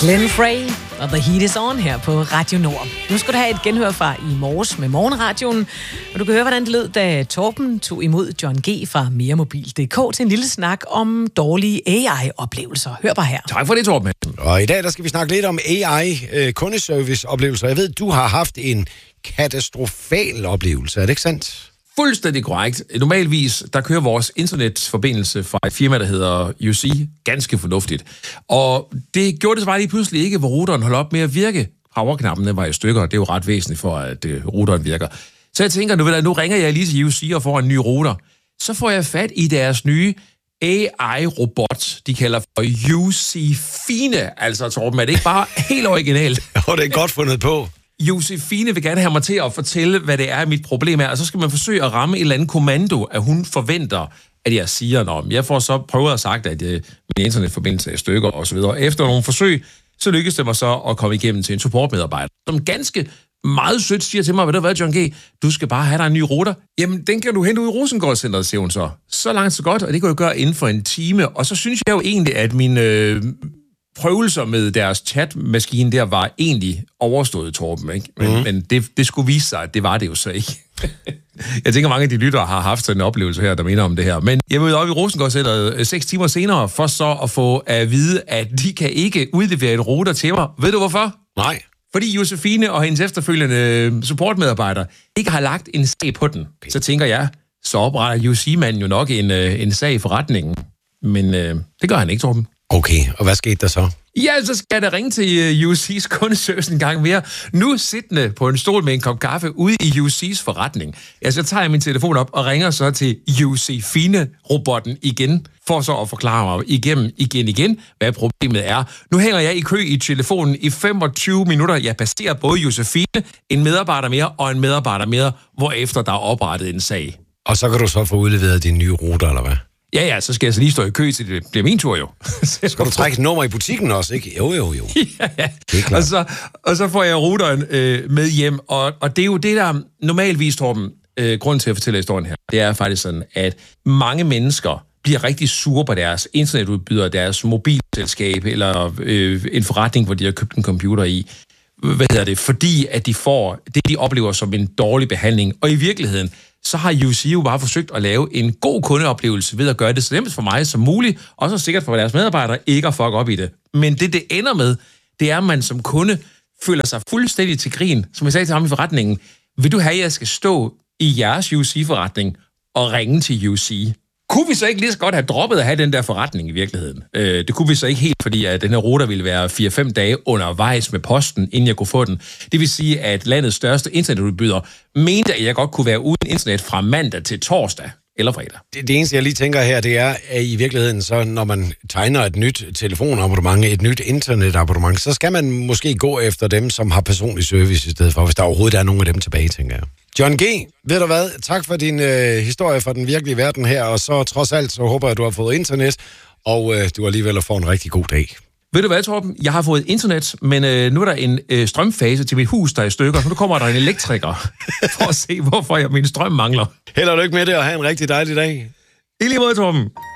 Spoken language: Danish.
Glenn Frey og The Heat Is On her på Radio Nord. Nu skal du have et genhør fra i morges med Morgenradioen, og du kan høre, hvordan det lød, da Torben tog imod John G. fra meremobil.dk til en lille snak om dårlige AI-oplevelser. Hør bare her. Tak for det, Torben. Og i dag der skal vi snakke lidt om AI-kundeservice-oplevelser. Jeg ved, du har haft en katastrofal oplevelse, er det ikke sandt? Fuldstændig korrekt. Normalvis, der kører vores internetforbindelse fra et firma, der hedder UC, ganske fornuftigt. Og det gjorde det så bare lige pludselig ikke, hvor routeren holdt op med at virke. Powerknappen var i stykker, og det er jo ret væsentligt for, at routeren virker. Så jeg tænker, nu ringer jeg lige til UC og får en ny router. Så får jeg fat i deres nye AI-robot, de kalder for UC Fine. Altså, Torben, er det ikke bare helt originalt? Jo, det er godt fundet på. Josefine vil gerne have mig til at fortælle, hvad det er, mit problem er, og så skal man forsøge at ramme en eller anden kommando, at hun forventer, at jeg siger noget. Jeg får så prøvet at sagt, at min internetforbindelse er i stykker og så videre. Efter nogle forsøg, så lykkes det mig så at komme igennem til en supportmedarbejder, som ganske meget sødt siger til mig, ved du hvad, John G., du skal bare have dig en ny router. Jamen, den kan du hente ud i Rosengårdscenteret, siger hun så. Så langt, så godt, og det kan du gøre inden for en time. Og så synes jeg jo egentlig, at mine prøvelser med deres chatmaskine der var egentlig overstået, Torben, ikke? Men det skulle vise sig, at det var det jo så ikke. Jeg tænker, mange af de lyttere har haft sådan en oplevelse her, der minder om det her. Men jeg mødte op i Rosengårdscenteret 6 timer senere, for så at få at vide, at de kan ikke udlevere et router til mig. Ved du hvorfor? Nej. Fordi Josefine og hendes efterfølgende supportmedarbejder ikke har lagt en sag på den. Okay. Så tænker jeg, så opretter UC-manden jo nok en sag i forretningen. Men det gør han ikke, Torben. Okay, og hvad skete der så? Ja, så skal jeg da ringe til UC's kundeservice en gang mere. Nu siddende på en stol med en kop kaffe ude i UC's forretning. Ja, så tager jeg min telefon op og ringer så til UC Fine-robotten igen, for så at forklare mig igen, hvad problemet er. Nu hænger jeg i kø i telefonen i 25 minutter. Jeg passerer både Josefine, en medarbejder mere og en medarbejder mere, hvorefter der er oprettet en sag. Og så kan du så få udleveret din nye router, eller hvad? Ja, så skal jeg så lige stå i kø til det bliver min tur jo. Skal du trække et nummer i butikken også, ikke? Jo. Ja, det er klart. Og så får jeg routeren med hjem, og det er jo det, der normalvis, Torben, grund til at fortælle historien her, det er faktisk sådan, at mange mennesker bliver rigtig sure på deres internetudbyder, deres mobilselskab, eller en forretning, hvor de har købt en computer i. Fordi at de får det, de oplever som en dårlig behandling. Og i virkeligheden, så har UC jo bare forsøgt at lave en god kundeoplevelse ved at gøre det så nemt for mig som muligt, og så sikkert for deres medarbejdere ikke at fuck op i det. Men det ender med, det er, at man som kunde føler sig fuldstændig til grin. Som jeg sagde til ham i forretningen, vil du have, at jeg skal stå i jeres UC-forretning og ringe til UC? Kunne vi så ikke lige så godt have droppet at have den der forretning i virkeligheden? Det kunne vi så ikke helt, fordi at den her router ville være 4-5 dage undervejs med posten, inden jeg kunne få den. Det vil sige, at landets største internetudbyder mente, at jeg godt kunne være uden internet fra mandag til torsdag eller fredag. Det eneste, jeg lige tænker her, det er, at i virkeligheden, så når man tegner et nyt telefonabonnement, et nyt internetabonnement, så skal man måske gå efter dem, som har personlig service i stedet for, hvis der overhovedet er nogen af dem tilbage, tænker jeg. John G., ved du hvad? Tak for din historie fra den virkelige verden her, og så trods alt, så håber jeg, at du har fået internet, og du alligevel får en rigtig god dag. Ved du hvad, Torben? Jeg har fået internet, men nu er der en strømfase til mit hus, der er i stykker, så nu kommer der en elektriker for at se, hvorfor min strøm mangler. Held og lykke med det, og have en rigtig dejlig dag. I lige måde, Torben.